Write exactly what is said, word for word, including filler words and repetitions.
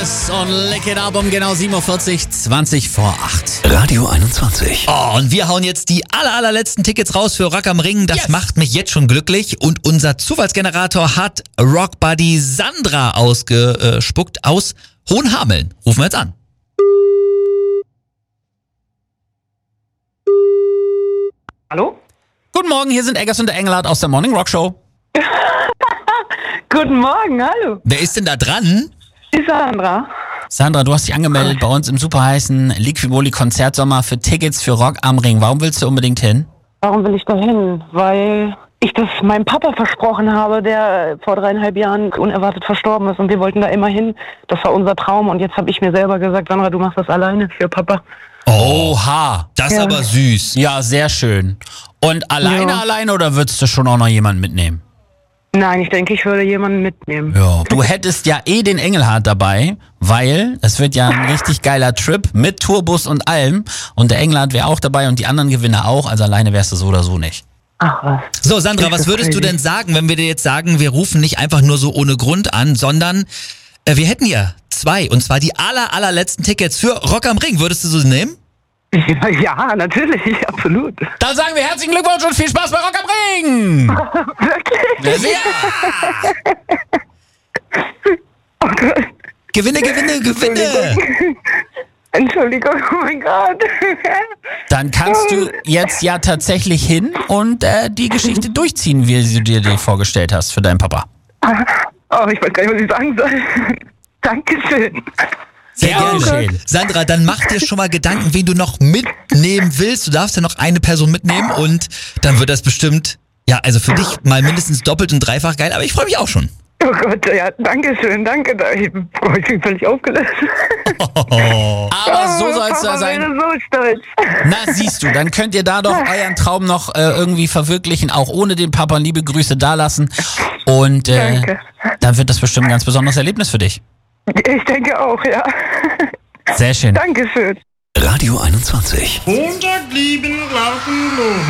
Yes und Lick It Up um genau sieben Uhr vierzig, zwanzig vor acht. Radio einundzwanzig. Oh, und wir hauen jetzt die aller, allerletzten Tickets raus für Rock am Ring. Das Yes. macht mich jetzt schon glücklich. Und unser Zufallsgenerator hat Rockbuddy Sandra ausgespuckt aus Hohenhameln. Rufen wir jetzt an. Hallo? Guten Morgen, hier sind Eggers und der Engelhardt aus der Morning Rock Show. Guten Morgen, hallo. Wer ist denn da dran? Die Sandra. Sandra, du hast dich angemeldet bei uns im superheißen Liquimoli Konzertsommer für Tickets für Rock am Ring. Warum willst du unbedingt hin? Warum will ich da hin? Weil ich das meinem Papa versprochen habe, der vor dreieinhalb Jahren unerwartet verstorben ist. Und wir wollten da immer hin. Das war unser Traum. Und jetzt habe ich mir selber gesagt, Sandra, du machst das alleine für Papa. Oha, das ist Ja. aber süß. Ja, sehr schön. Und alleine, Ja. alleine oder würdest du schon auch noch jemanden mitnehmen? Nein, ich denke, ich würde jemanden mitnehmen. Ja. Du hättest ja eh den Engelhardt dabei, weil es wird ja ein richtig geiler Trip mit Tourbus und allem. Und der Engelhardt wäre auch dabei und die anderen Gewinner auch. Also alleine wärst du so oder so nicht. Ach was. So, Sandra, was würdest du denn sagen, wenn wir dir jetzt sagen, wir rufen nicht einfach nur so ohne Grund an, sondern äh, wir hätten ja zwei, und zwar die aller, allerletzten Tickets für Rock am Ring. Würdest du so nehmen? Ja, ja, natürlich, absolut. Dann sagen wir herzlichen Glückwunsch und viel Spaß bei Rock am Ring! Wirklich? Ja, ja. Oh Gott. Gewinne, gewinne, gewinne! Entschuldigung, oh mein Gott. Dann kannst du jetzt ja tatsächlich hin und äh, die Geschichte durchziehen, wie du dir die vorgestellt hast für deinen Papa. Oh, ich weiß gar nicht, was ich sagen soll. Dankeschön. Sehr Ja, gerne oh Gott. geschehen. Sandra, dann mach dir schon mal Gedanken, wen du noch mitnehmen willst. Du darfst ja noch eine Person mitnehmen und dann wird das bestimmt, ja, also für dich mal mindestens doppelt und dreifach geil, aber ich freue mich auch schon. Oh Gott, ja, danke schön, danke. Ich, oh, ich bin völlig aufgelöst. Aber so soll es da Papa sein. wäre so stolz. Na, siehst du, dann könnt ihr da doch euren Traum noch äh, irgendwie verwirklichen, auch ohne den Papa. Liebe Grüße dalassen. Und äh, Danke. dann wird das bestimmt ein ganz besonderes Erlebnis für dich. Ich denke auch, ja. Sehr schön. Dankeschön. Radio einundzwanzig. Montag lieben, lachen, loben.